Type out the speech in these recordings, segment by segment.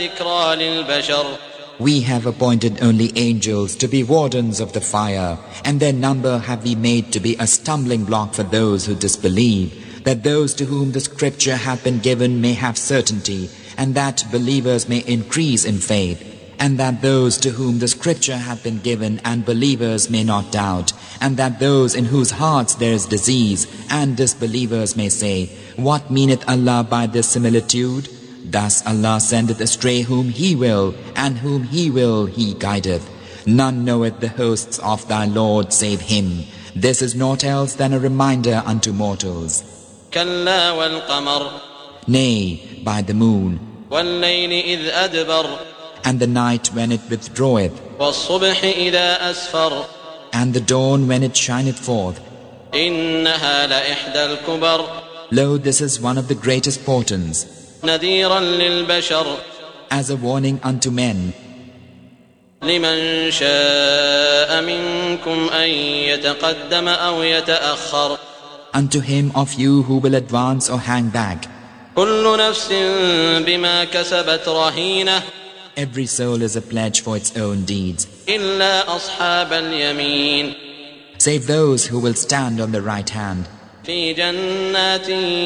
ذكرى للبشر. We have appointed only angels to be wardens of the fire, and their number have we made to be a stumbling block for those who disbelieve, that those to whom the scripture hath been given may have certainty, and that believers may increase in faith, and that those to whom the scripture hath been given and believers may not doubt, and that those in whose hearts there is disease and disbelievers may say, What meaneth Allah by this similitude? Thus Allah sendeth astray whom He will, and whom He will He guideth. None knoweth the hosts of thy Lord save Him. This is naught else than a reminder unto mortals. كلا والقمر. Nay, by the moon, والليل إذ أدبر. and the night when it withdraweth, والصبح إذا أسفر. and the dawn when it shineth forth. إنها لإحدى الكبر. Lo, this is one of the greatest portents, نذيرا للبشر. as a warning unto men. لمن شاء منكم أن يتقدم أو يتأخر. Unto him of you who will advance or hang back. كل نفس بما كسبت رهينة. Every soul is a pledge for its own deeds, إلا أصحاب اليمين. save those who will stand on the right hand. في جنات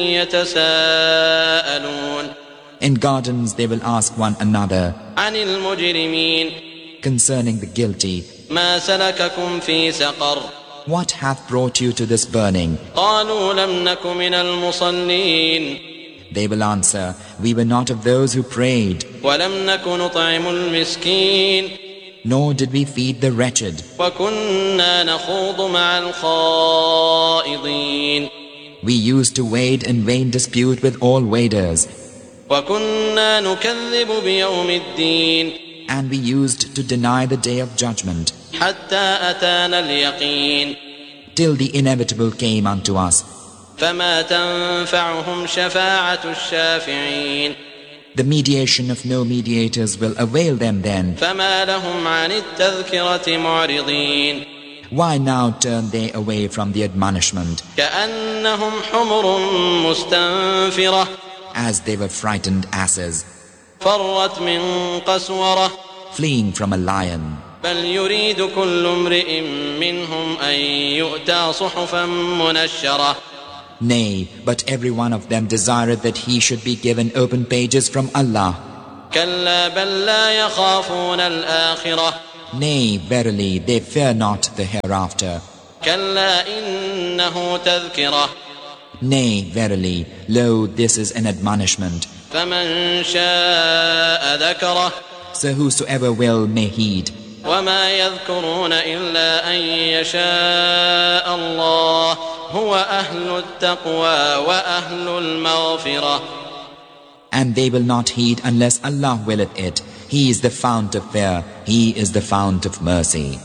يتساءلون. In gardens they will ask one another عن المجرمين. concerning the guilty, ما سلككم في سقر. What hath brought you to this burning? قالوا لم نك من المصلين. They will answer, We were not of those who prayed, ولم نك نطعم المسكين. nor did we feed the wretched, وكنا نخوض مع الخائضين. we used to wade in vain dispute with all waders, وكنا نكذب بيوم الدين. and we used to deny the day of judgment, حتى أتانا اليقين. till the inevitable came unto us. فما تنفعهم شفاعة الشافعين. The mediation of no mediators will avail them then. فما لهم عن التذكرة معرضين. Why now turn they away from the admonishment, كأنهم حمر مستنفرة. as they were frightened asses, فرت من قسورة. fleeing from a lion? بل يريد كل امرئ منهم أن يؤتى صحفا منشرة. Nay, but every one of them desireth that he should be given open pages from Allah. كلا بل لا يخافون الآخرة. Nay, verily, they fear not the hereafter. كلا إنه تذكرة. Nay, verily, lo, this is an admonishment. فمن شاء ذكره. So whosoever will may heed. وما يذكرون إلا أن يشاء الله هو أهل التقوى وأهل المغفرة. And they will not heed unless Allah willeth it. He is the fount of fear. He is the fount of mercy.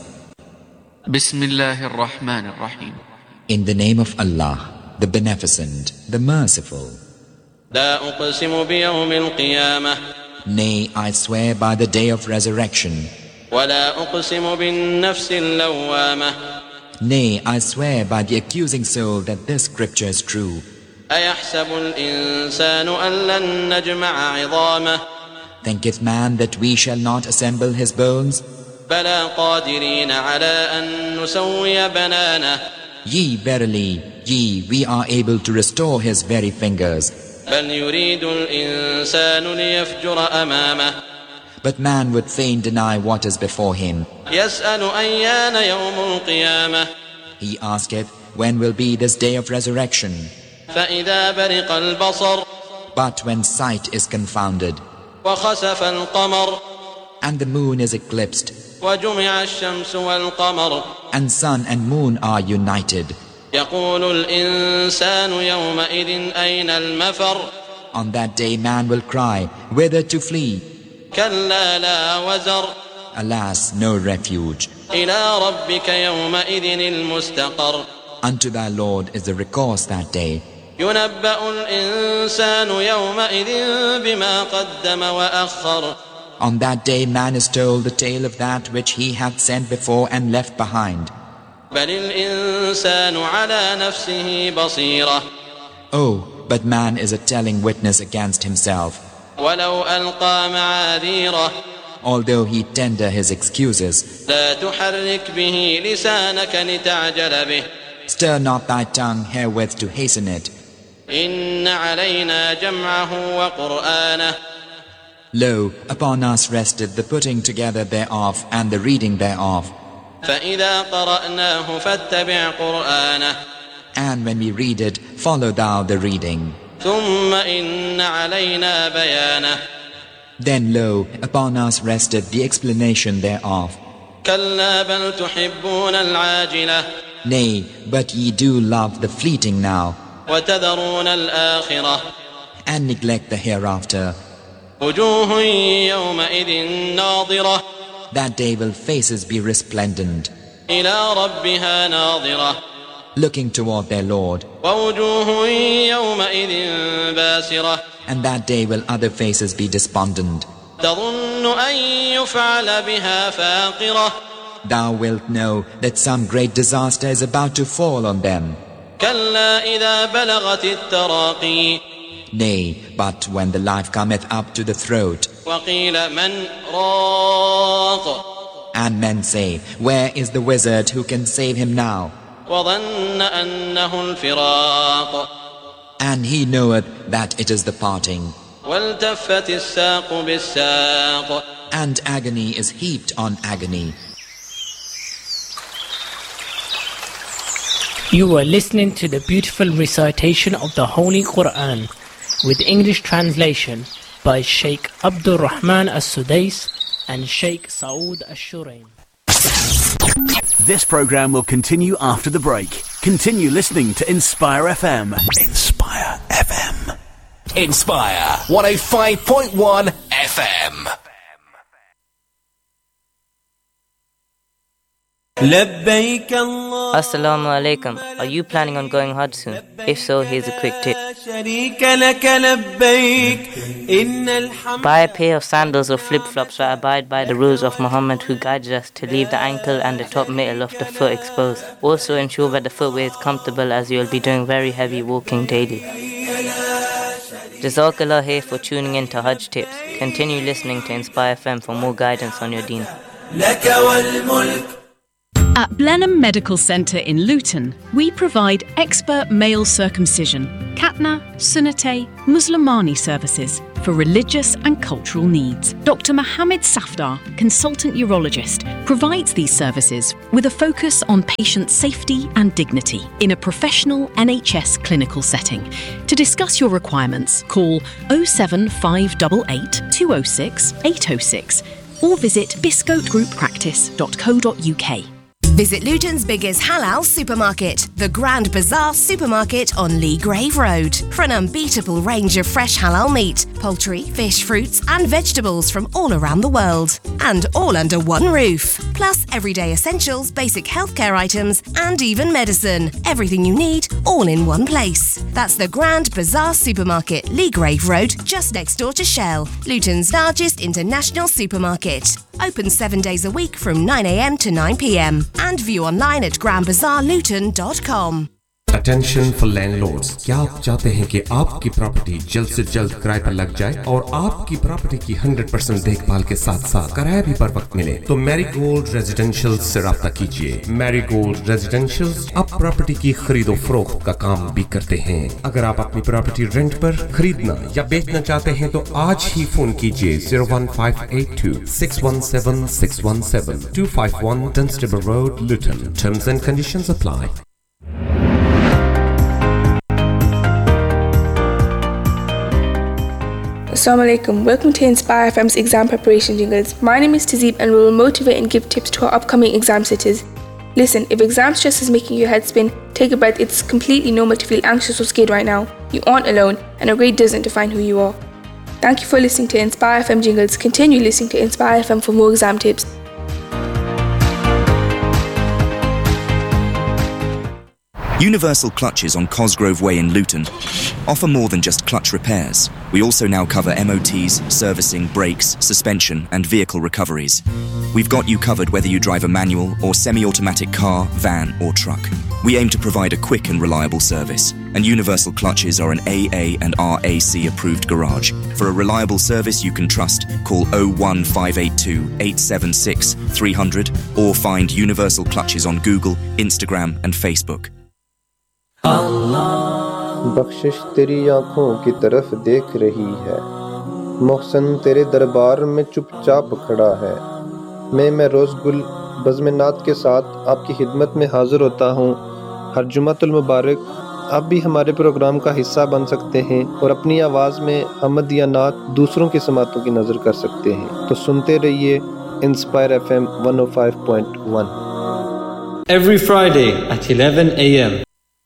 بسم الله الرحمن الرحيم. In the name of Allah, the Beneficent, the Merciful. لا أقسم بيوم القيامة. Nay, I swear by the day of resurrection. ولا أقسم بالنفس اللوامة. Nay, I swear by the accusing soul that this scripture is true. أيحسب الإنسان أن لن نجمع عظامه. Thinketh man that we shall not assemble his bones? بلى قادرين على أن نسوي بنانه. Ye, verily, ye, we are able to restore his very fingers. بل يريد الإنسان ليفجر أمامه. But man would fain deny what is before him. يسأل أيان يوم القيامة. He asketh, when will be this day of resurrection? فإذا برق البصر. But when sight is confounded, وخسف القمر. and the moon is eclipsed, وجمع الشمس والقمر. and sun and moon are united, يقول الإنسان يومئذ أين المفر. on that day man will cry, whither to flee? كلا لا وزر. Alas, no refuge. إلى ربك يومئذ المستقر. Unto thy Lord is the recourse that day. ينبأ الإنسان يومئذ بما قدم وأخر. On that day man is told the tale of that which he hath sent before and left behind. بل الإنسان على نفسه بصيرة. Oh, but man is a telling witness against himself. ولو ألقى معاذيره Although he tender his excuses, لا تحرك به لسانك لتعجل به stir not thy tongue herewith to hasten it. إن علينا جمعه وقرآنه Lo, upon us rested the putting together thereof and the reading thereof. فإذا قرأناه فاتبع قرآنه And when we read it, follow thou the reading. ثم إن علينا بيانه Then lo, upon us rested the explanation thereof. كلا بل تحبون العاجلة Nay, but ye do love the fleeting now, وتذرون الآخرة and neglect the hereafter. وجوه يومئذ ناظرة That day will faces be resplendent, إلى ربها ناظرة looking toward their Lord. ووجوه يومئذ باسرة And that day will other faces be despondent. تظن أن يفعل بها فاقرة Thou wilt know that some great disaster is about to fall on them. كلا إذا بلغت التراقي Nay, but when the life cometh up to the throat, وقيل من راق and men say, where is the wizard who can save him now? وظن أنه الفراق And he knoweth that it is the parting. والتفت الساق بالساق And agony is heaped on agony. You are listening to the beautiful recitation of the Holy Quran with English translation by Sheikh Abdul Rahman As-Sudais and Sheikh Saud Ash-Shuraim. This program will continue after the break. Continue listening to Inspire FM. Inspire FM. Inspire 105.1 FM. Assalamu alaikum. Are you planning on going Hajj soon? If so, here's a quick tip. Buy a pair of sandals or flip-flops that abide by the rules of Muhammad, who guides us to leave the ankle and the top middle of the foot exposed. Also ensure that the footwear is comfortable, as you will be doing very heavy walking daily. Jazakallah here for tuning in to Hajj Tips. Continue listening to Inspire FM for more guidance on your deen. At Blenheim Medical Centre in Luton, we provide expert male circumcision, Khatna, Sunnate, Muslimani services for religious and cultural needs. Dr. Mohammed Safdar, consultant urologist, provides these services with a focus on patient safety and dignity in a professional NHS clinical setting. To discuss your requirements, call 07588 206 806 or visit biscotegrouppractice.co.uk. Visit Luton's biggest halal supermarket, the Grand Bazaar Supermarket on Lee Grave Road, for an unbeatable range of fresh halal meat, poultry, fish, fruits and vegetables from all around the world. And all under one roof. Plus everyday essentials, basic healthcare items and even medicine. Everything you need, all in one place. That's the Grand Bazaar Supermarket, Lee Grave Road, just next door to Shell, Luton's largest international supermarket. Open 7 days a week from 9 a.m. to 9 p.m. and view online at grandbazaarluton.com. Attention for landlords. क्या आप चाहते हैं कि आपकी property जल्द से जल्द किराए पर लग जाए और आपकी प्रॉपर्टी की 100% देखभाल के साथ साथ किराया भी पर वक्त मिले? तो मैरीगोल्ड रेजिडेंशियल से राब्ता कीजिए। मैरीगोल्ड रेजिडेंशियल अब प्रॉपर्टी की खरीदो फरोख्त का काम भी करते हैं। अगर आप अपनी प्रॉपर्टी रेंट पर खरीदना या बेचना चाहते हैं तो आज ही फोन कीजिए 01582 617 617 251 Dunstable Road, Luton. Terms and conditions apply. Assalamu alaikum. Welcome to Inspire FM's exam preparation jingles. My name is Tazeeb and we will motivate and give tips to our upcoming exam sitters. Listen, if exam stress is making your head spin, take a breath. It's completely normal to feel anxious or scared right now. You aren't alone and a grade doesn't define who you are. Thank you for listening to Inspire FM jingles. Continue listening to Inspire FM for more exam tips. Universal Clutches on Cosgrove Way in Luton offer more than just clutch repairs. We also now cover MOTs, servicing, brakes, suspension and vehicle recoveries. We've got you covered whether you drive a manual or semi-automatic car, van or truck. We aim to provide a quick and reliable service, and Universal Clutches are an AA and RAC approved garage. For a reliable service you can trust, call 01582 876 300 or find Universal Clutches on Google, Instagram and Facebook. बख्शिश तेरी आँखों की तरफ देख रही है, मोहसन तेरे दरबार में चुपचाप खड़ा है। मैं रोज़ गुल बज़्म-ए-नात के साथ आपकी खिदमत में हाज़िर होता हूँ। हर जुमातुल मुबारक आप भी हमारे प्रोग्राम का हिस्सा बन सकते हैं और अपनी आवाज़ में हमद या नात दूसरों की समातों की नज़र कर सकते हैं। तो सुनते रहिए inspire FM 105.1 every Friday at 11 a.m.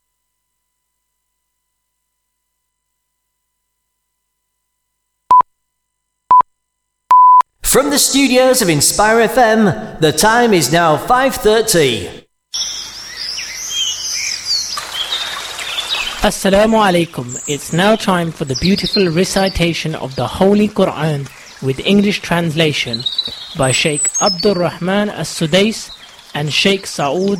From the studios of Inspire FM, the time is now 5:30. Assalamu alaikum. It's now time for the beautiful recitation of the Holy Quran with English translation by Sheikh Abdul Rahman As-Sudais and Sheikh Saud